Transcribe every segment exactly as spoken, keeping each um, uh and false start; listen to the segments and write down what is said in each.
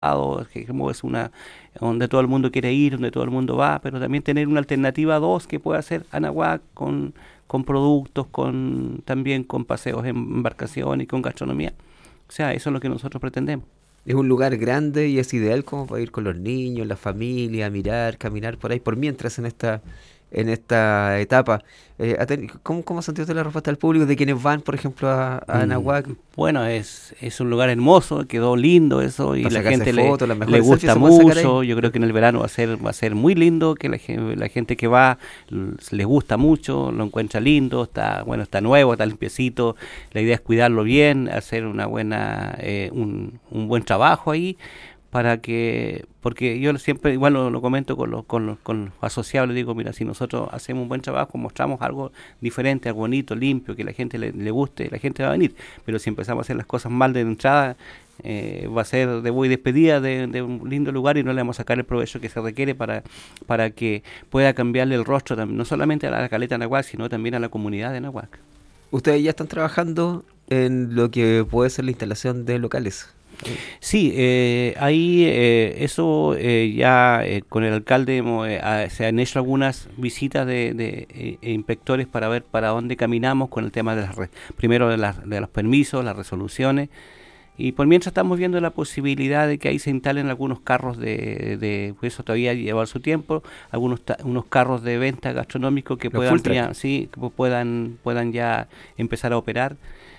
que como es una donde todo el mundo quiere ir, donde todo el mundo va, pero también tener una alternativa dos que pueda ser Anahuac con, con productos, con también con paseos en embarcación y con gastronomía. O sea, eso es lo que nosotros pretendemos. Es un lugar grande y es ideal como para ir con los niños, la familia, mirar, caminar por ahí, por mientras en esta, en esta etapa. Eh, ha teni- ¿cómo, cómo ha sentido usted la respuesta del público de quienes van, por ejemplo, a, a Mm, Anahuac Bueno, es, es un lugar hermoso, quedó lindo eso y para la sacarse gente le, fotos? Las le mejores selfies gusta se pueden sacar ahí. mucho. Yo creo que en el verano va a ser, va a ser muy lindo, que la, gen- la gente que va l- le gusta mucho, lo encuentra lindo, está bueno, está nuevo, está limpiecito. La idea es cuidarlo bien, hacer una buena, eh, un, un buen trabajo ahí para que, porque yo siempre, igual lo, lo comento con los, con los, con los asociados, les digo, mira, si nosotros hacemos un buen trabajo, mostramos algo diferente, algo bonito, limpio, que la gente le, le guste, la gente va a venir, pero si empezamos a hacer las cosas mal de entrada, eh, va a ser de muy despedida de, de un lindo lugar y no le vamos a sacar el provecho que se requiere para, para que pueda cambiarle el rostro, tam- no solamente a la caleta de Nahuac, sino también a la comunidad de Nahuac. Ustedes ya están trabajando en lo que puede ser la instalación de locales. Eh, Sí, eh, ahí eh, eso eh, ya eh, con el alcalde hemos, eh, ah, se han hecho algunas visitas de, de, eh, e inspectores para ver para dónde caminamos con el tema de las re- primero de, las, de los permisos, las resoluciones y por mientras estamos viendo la posibilidad de que ahí se instalen algunos carros de, de pues eso todavía lleva su tiempo, algunos ta- unos carros de venta gastronómicos que los full puedan track. ya, sí, que pu- puedan puedan ya empezar a operar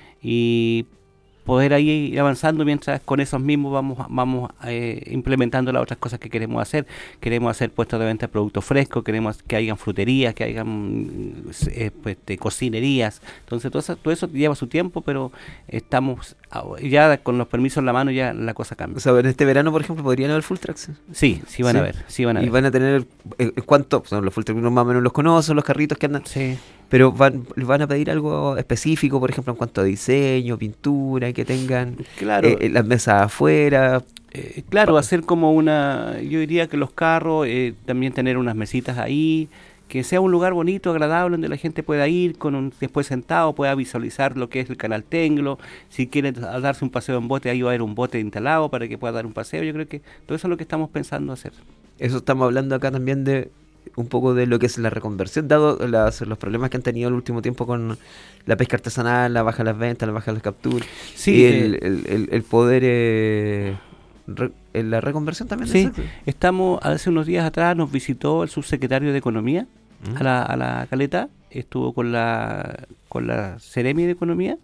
y poder ahí ir avanzando mientras con esos mismos vamos vamos eh, implementando las otras cosas que queremos hacer. Queremos hacer puestos de venta de productos frescos, queremos que hayan fruterías, que hayan eh, pues, de cocinerías. Entonces todo eso, todo eso lleva su tiempo, pero estamos ah, ya con los permisos en la mano ya la cosa O cambia. sea, en este verano, por ejemplo, podrían haber full tracks. Sí, sí van a Sí. ver, sí van a Y ver. van a tener, eh, ¿cuánto? Son los full tracks, uno más o menos los conoce, los carritos que andan. Sí, Pero van, van a pedir algo específico, por ejemplo, en cuanto a diseño, pintura, que tengan eh, claro, eh, las mesas afuera. eh, claro, pa- hacer como una, yo diría que los carros, eh, también tener unas mesitas ahí, que sea un lugar bonito, agradable, donde la gente pueda ir, con un, después sentado, pueda visualizar lo que es el canal Tenglo, si quiere a darse un paseo en bote, ahí va a haber un bote instalado para que pueda dar un paseo, yo creo que todo eso es lo que estamos pensando hacer. Eso estamos hablando acá también de un poco de lo que es la reconversión, dado las- los problemas que han tenido el último tiempo con la pesca artesanal, la baja de las ventas, la baja de las capturas, Sí, y eh, el, el, el- el poder, eh, re- en la reconversión también del sí, sector. estamos, hace unos días atrás nos visitó el subsecretario de Economía ¿Mm? a la, a la Caleta, estuvo con la, con la Seremi de Economía.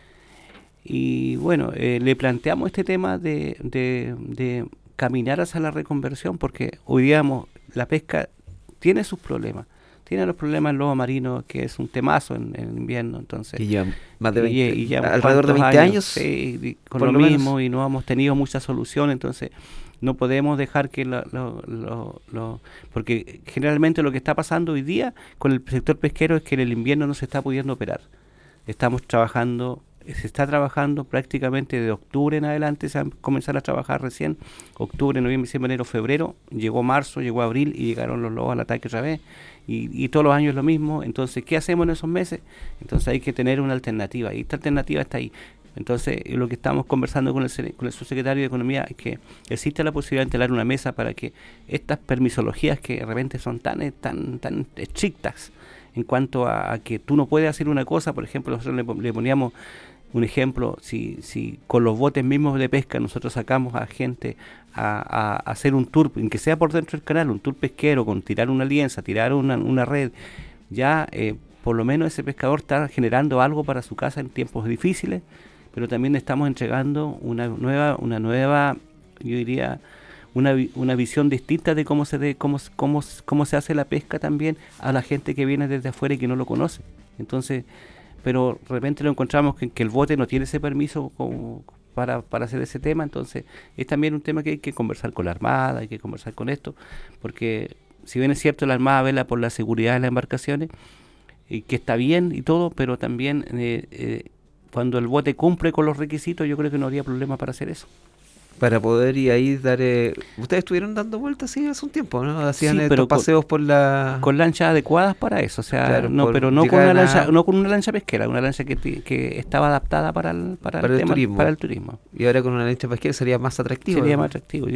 Y bueno, eh, le planteamos este tema de, de, de caminar hacia la reconversión, porque hoy digamos, la pesca tiene sus problemas. Tiene los problemas el lobo marino, que es un temazo en, en invierno, entonces, Y ya más de y, veinte y llevamos alrededor de cuántos veinte años años, sí, di- con por lo lo menos. mismo y no hemos tenido mucha solución, entonces no podemos dejar que lo, lo, lo, lo- porque generalmente lo que está pasando hoy día con el sector pesquero es que en el invierno no se está pudiendo operar. Estamos trabajando, se está trabajando prácticamente de octubre en adelante, se va a comenzar a trabajar recién, octubre, noviembre, diciembre, enero, febrero, llegó marzo, llegó abril y llegaron los lobos al ataque otra vez, y, y todos los años es lo mismo, entonces, ¿qué hacemos en esos meses? Entonces hay que tener una alternativa, y esta alternativa está ahí. Entonces, lo que estamos conversando con el, sene- con el subsecretario de Economía es que existe la posibilidad de instalar una mesa para que estas permisologías que de repente son tan, eh, tan, tan estrictas en cuanto a, a que tú no puedes hacer una cosa, por ejemplo, nosotros le, pon- le poníamos un ejemplo, si, si con los botes mismos de pesca nosotros sacamos a gente a, a- a hacer un tour, en que sea por dentro del canal, un tour pesquero, con tirar una lienza, tirar una, una red, ya eh, por lo menos ese pescador está generando algo para su casa en tiempos difíciles, pero también estamos entregando una nueva, una nueva, yo diría, una, vi- una visión distinta de cómo se de, cómo, s- cómo, s- cómo se hace la pesca también a la gente que viene desde afuera y que no lo conoce. Entonces, pero de repente lo encontramos que, que el bote no tiene ese permiso como para, para hacer ese tema, entonces es también un tema que hay que conversar con la Armada, hay que conversar con esto, porque si bien es cierto la Armada vela por la seguridad de las embarcaciones, y que está bien y todo, pero también eh, eh, cuando el bote cumple con los requisitos, yo creo que no habría problema para hacer eso. Para poder ir ahí dar... eh, ustedes estuvieron dando vueltas así hace un tiempo, ¿no? Hacían Sí, estos pero con, paseos por la... con lanchas adecuadas para eso, o sea, Claro, no, por pero no con llegar una lancha, a- no con una lancha pesquera, una lancha que, ti- que estaba adaptada para el, para para el el tema, turismo. para el turismo. Y ahora con una lancha pesquera sería más atractivo. Sería ¿no? más atractivo.